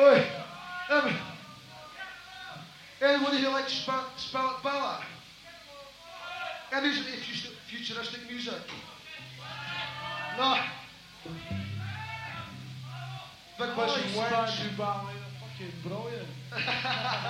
Oi. Anybody who likes Spalak Bala? Any futuristic music? No. Big Bushy Wedge. Fucking brilliant.